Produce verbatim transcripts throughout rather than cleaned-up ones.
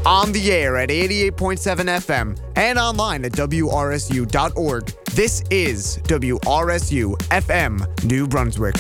On the air at eighty-eight point seven F M and online at W R S U dot org. This is W R S U F M New Brunswick.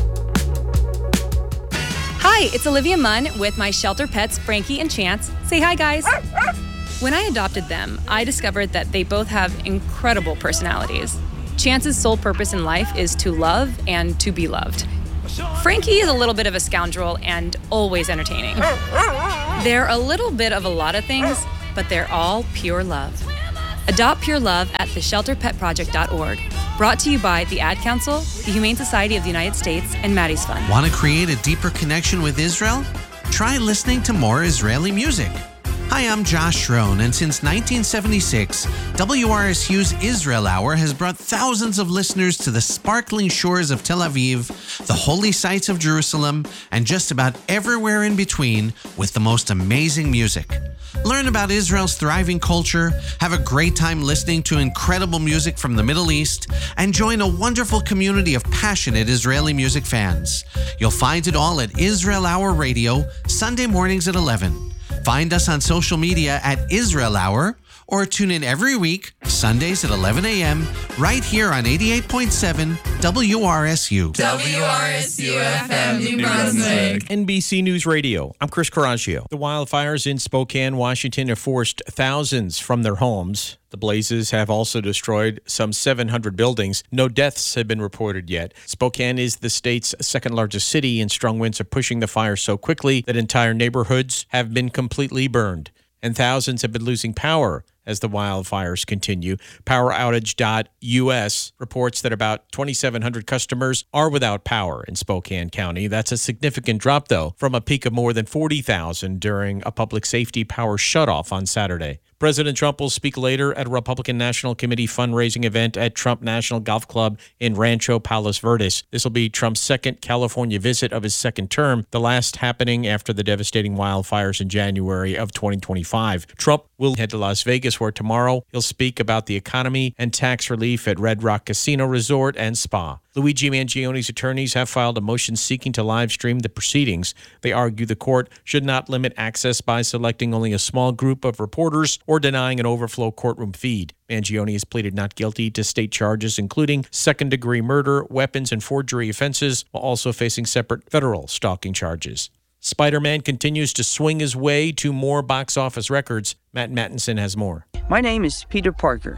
Hi, it's Olivia Munn with my shelter pets, Frankie and Chance. Say hi, guys. When I adopted them, I discovered that they both have incredible personalities. Chance's sole purpose in life is to love and to be loved. Frankie is a little bit of a scoundrel and always entertaining. They're a little bit of a lot of things, but they're all pure love. Adopt pure love at the shelter pet project dot org. Brought to you by the Ad Council, the Humane Society of the United States, and Maddie's Fund. Want to create a deeper connection with Israel? Try listening to more Israeli music. Hi, I'm Josh Schroen, and since nineteen seventy-six, W R S U's Israel Hour has brought thousands of listeners to the sparkling shores of Tel Aviv, the holy sites of Jerusalem, and just about everywhere in between with the most amazing music. Learn about Israel's thriving culture, have a great time listening to incredible music from the Middle East, and join a wonderful community of passionate Israeli music fans. You'll find it all at Israel Hour Radio, Sunday mornings at eleven. Find us on social media at Israel Hour, or tune in every week, Sundays at eleven a.m., right here on eighty-eight point seven W R S U. W R S U F M New Brunswick. N B C News Radio. I'm Chris Coraggio. The wildfires in Spokane, Washington have forced thousands from their homes. The blazes have also destroyed some seven hundred buildings. No deaths have been reported yet. Spokane is the state's second largest city, and strong winds are pushing the fire so quickly that entire neighborhoods have been completely burned. And thousands have been losing power as the wildfires continue. Power Outage dot U S reports that about twenty-seven hundred customers are without power in Spokane County. That's a significant drop, though, from a peak of more than forty thousand during a public safety power shutoff on Saturday. President Trump will speak later at a Republican National Committee fundraising event at Trump National Golf Club in Rancho Palos Verdes. This will be Trump's second California visit of his second term, the last happening after the devastating wildfires in January of twenty twenty-five. Trump will head to Las Vegas, where tomorrow he'll speak about the economy and tax relief at Red Rock Casino Resort and Spa. Luigi Mangioni's attorneys have filed a motion seeking to live stream the proceedings. They argue the court should not limit access by selecting only a small group of reporters or denying an overflow courtroom feed. Mangione has pleaded not guilty to state charges, including second-degree murder, weapons, and forgery offenses, while also facing separate federal stalking charges. Spider-Man continues to swing his way to more box office records. Matt Mattinson has more. My name is Peter Parker.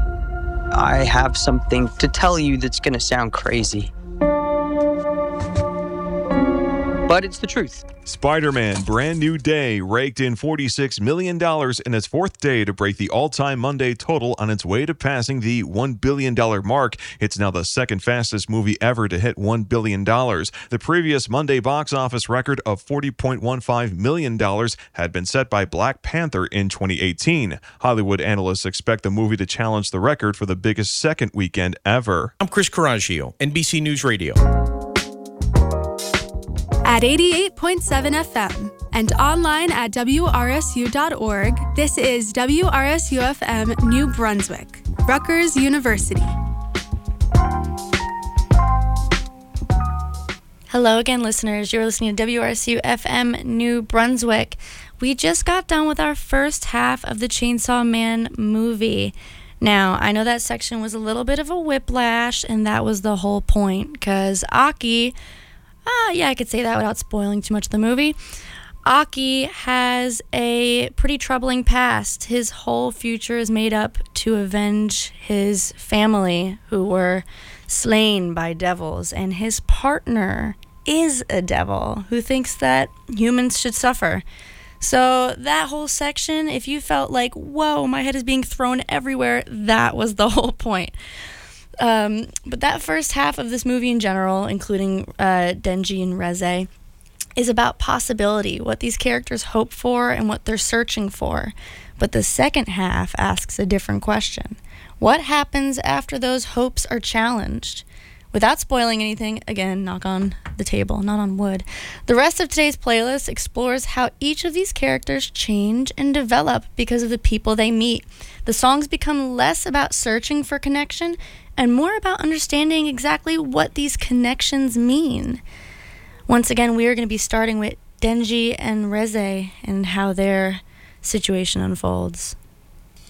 I have something to tell you that's going to sound crazy. But it's the truth. Spider-Man Brand New Day raked in forty-six million dollars in its fourth day to break the all-time Monday total on its way to passing the one billion dollars mark. It's now the second fastest movie ever to hit one billion dollars. The previous Monday box office record of forty point one five million dollars had been set by Black Panther in twenty eighteen. Hollywood analysts expect the movie to challenge the record for the biggest second weekend ever. I'm Chris Coraggio, N B C News Radio. At eighty-eight point seven F M and online at W R S U dot org, this is W R S U F M New Brunswick, Rutgers University. Hello again, listeners. You're listening to W R S U F M New Brunswick. We just got done with our first half of the Chainsaw Man movie. Now, I know that section was a little bit of a whiplash, and that was the whole point, because Aki... Uh, yeah, I could say that without spoiling too much of the movie. Aki has a pretty troubling past. His whole future is made up to avenge his family who were slain by devils. And his partner is a devil who thinks that humans should suffer. So that whole section, if you felt like, whoa, my head is being thrown everywhere, that was the whole point. Um, but that first half of this movie in general, including uh, Denji and Reze, is about possibility, what these characters hope for and what they're searching for. But the second half asks a different question. What happens after those hopes are challenged? Without spoiling anything, again, knock on the table, not on wood, the rest of today's playlist explores how each of these characters change and develop because of the people they meet. The songs become less about searching for connection and more about understanding exactly what these connections mean. Once again, we are going to be starting with Denji and Reze and how their situation unfolds.